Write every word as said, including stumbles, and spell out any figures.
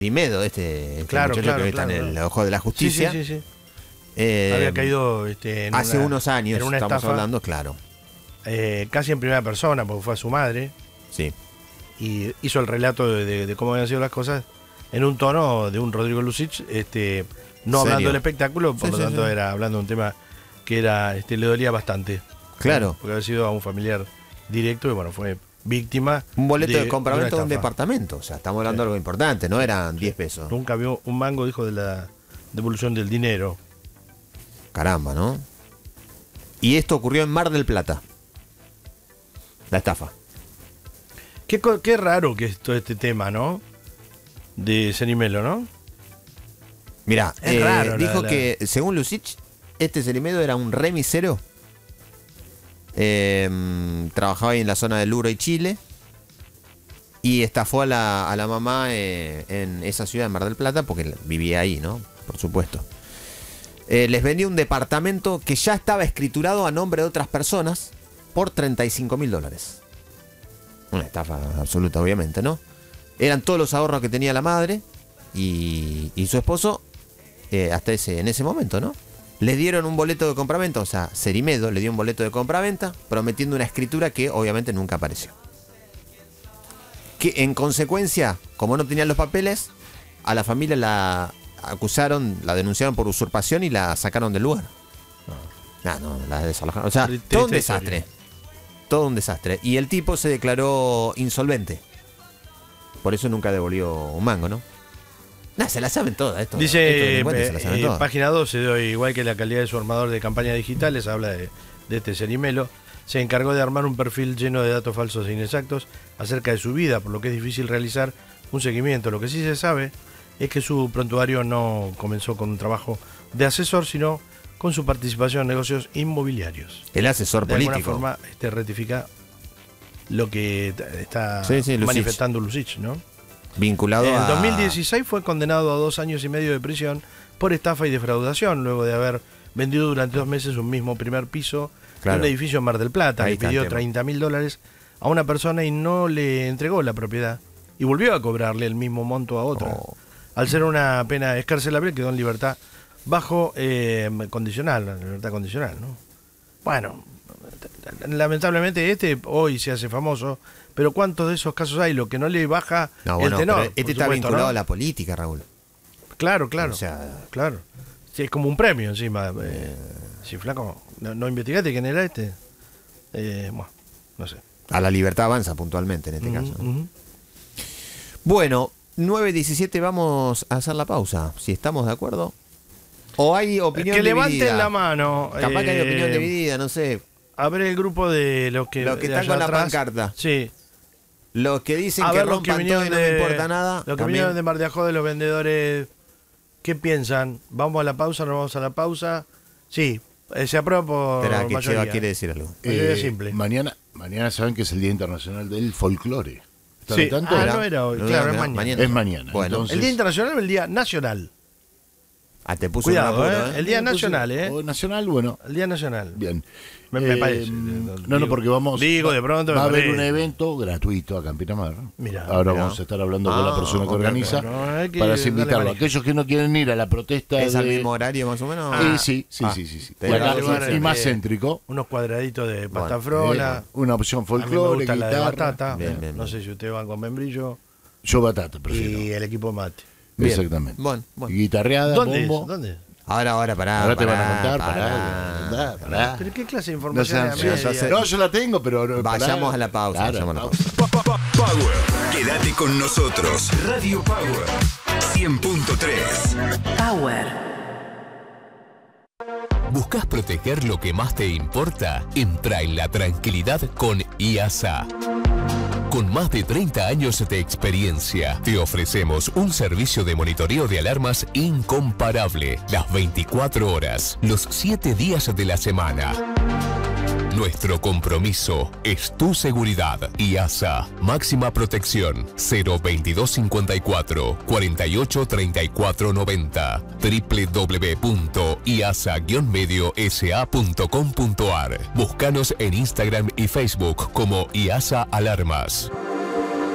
Cerimedo, este, este Claro, muchacho claro, que está claro, en el claro. ojo de la justicia. Sí, sí, sí, sí. Eh, Había caído este, en hace una, unos años, en una estamos estafa, hablando, claro. eh, casi en primera persona, porque fue a su madre. Sí. Y hizo el relato de, de, de cómo habían sido las cosas en un tono de un Rodrigo Lucich, este, no ¿Serio? hablando del espectáculo, por Sí, lo sí, tanto sí. era hablando de un tema que era este, le dolía bastante. Claro. Porque había sido a un familiar directo y bueno, fue víctima. Un boleto de, de compraventa de una un estafa. departamento. O sea, estamos hablando Sí. de algo importante, no eran diez pesos. Nunca vio un mango, dijo, de la devolución del dinero. Caramba, ¿no? Y esto ocurrió en Mar del Plata. La estafa. Qué, co- qué raro que es todo este tema, ¿no? De Cerimelo, ¿no? Mirá, Es eh, raro, la- dijo la- que, según Lucich, este Cerimedo era un remisero. Eh, trabajaba ahí en la zona del Luro y Chile. Y estafó a la, a la mamá eh, en esa ciudad de Mar del Plata, porque vivía ahí, ¿no? Por supuesto. Eh, les vendió un departamento que ya estaba escriturado a nombre de otras personas por treinta y cinco mil dólares. Una estafa absoluta, obviamente, ¿no? Eran todos los ahorros que tenía la madre y, y su esposo eh, hasta ese, en ese momento, ¿no? Le dieron un boleto de compraventa, o sea, Cerimedo le dio un boleto de compraventa prometiendo una escritura que obviamente nunca apareció. Que en consecuencia, como no tenían los papeles, a la familia la acusaron, la denunciaron por usurpación y la sacaron del lugar. No, no, la desalojaron. O sea, Triste todo un historia. desastre. Todo un desastre. Y el tipo se declaró insolvente. Por eso nunca devolvió un mango, ¿no? Nah, se la saben todas. Esto, estos Dice delincuentes se la saben eh, todas. página doce, de- igual que la calidad de su armador de campañas digitales, habla de, de este Cerimelo, se encargó de armar un perfil lleno de datos falsos e inexactos acerca de su vida, por lo que es difícil realizar un seguimiento. Lo que sí se sabe es que su prontuario no comenzó con un trabajo de asesor, sino con su participación en negocios inmobiliarios. El asesor De alguna político. forma este, rectifica lo que t- está Sí, sí, Lucich. manifestando Lucich, ¿no? Vinculado En a... dos mil dieciséis fue condenado a dos años y medio de prisión por estafa y defraudación, luego de haber vendido durante dos meses un mismo primer piso Claro. de un edificio en Mar del Plata. Ahí Le está el pidió tema. treinta mil dólares a una persona y no le entregó la propiedad. Y volvió a cobrarle el mismo monto a otra. Oh. Al ser una pena escarcelable, quedó en libertad bajo eh, condicional, libertad condicional, ¿no? Bueno, lamentablemente este hoy se hace famoso, pero ¿cuántos de esos casos hay? Lo que no le baja No, bueno, el tenor. pero este por está supuesto, vinculado ¿no? a la política, Raúl. Claro, claro. O sea, claro. Sí, es como un premio encima. Eh, sí, flaco, ¿no, no investigaste quién era este? Eh, bueno, no sé. a la libertad avanza puntualmente en este Ujú, caso. ¿no? ujú. Bueno, nueve diecisiete, vamos a hacer la pausa, si estamos de acuerdo. O hay opinión Que dividida. levanten la mano. Capaz que hay eh, opinión dividida, no sé. A ver el grupo de los que, Los que de están allá con la atrás. pancarta. Sí. Los que dicen A que ver los que rompan todo vinieron y no de, me importa nada. Los que también. vinieron de Mar de Ajó, de los vendedores. ¿Qué piensan? ¿Vamos a la pausa? ¿No vamos a la pausa? Sí. eh, se aprueba por Espera, que mayoría. Cheva quiere decir algo. Mayoría simple. Mañana, mañana saben que es el Día Internacional del Folclore. ¿Están Sí. al tanto? Ah, Era- no era hoy. no, Claro, no, es no, mañana. mañana. Es mañana. Bueno. entonces- ¿El Día Internacional o el Día Nacional? Ah, te puso Cuidado, un apuro, ¿eh? ¿eh? El Día Entonces, Nacional, ¿eh? o nacional, bueno, El Día Nacional. bien. Me, me Eh, parece. No, Digo- no, porque vamos. Digo, de pronto. Va a me haber parece. un evento gratuito acá en Pinamar. Mirá, Ahora mirá. vamos a estar hablando con Ah, la persona que ok, organiza ok. No, hay que para darle invitarlo. manejo. Aquellos que no quieren ir a la protesta. ¿Es al de- mismo horario más o menos? Eh, sí, sí, Ah, sí, sí, sí. te Y, da acá- lugar, y más eh, céntrico. Unos cuadraditos de pasta Bueno, frola. Eh, una opción A mí me folclore, gusta la de guitarra. batata. Bien, bien, No bien. sé si ustedes van con membrillo. Yo batata, prefiero. Y el equipo mate. Bien. Exactamente. Bueno, bueno. Y guitarreada, ¿Dónde bombo. es? ¿Dónde? Ahora, ahora, pará. Ahora te pará, van a contar, pará, pará, pará, pará. ¿Pero qué clase de No información sean es ansiosos. media? No, yo la tengo, pero. no, Vayamos pará. a la pausa, Claro, vayamos a la pausa. pausa. Power. Quédate con nosotros. Radio Power. cien punto tres. Power. ¿Buscas proteger lo que más te importa? Entra en la tranquilidad con I A S A. Con más de treinta años de experiencia, te ofrecemos un servicio de monitoreo de alarmas incomparable, las veinticuatro horas, los siete días de la semana. Nuestro compromiso es tu seguridad. I A S A, máxima protección, cero veintidós cincuenta y cuatro, cuarenta y ocho treinta y cuatro noventa, doble u doble u doble u punto i a s a guion medio s a punto com punto a r. Búscanos en Instagram y Facebook como I A S A Alarmas.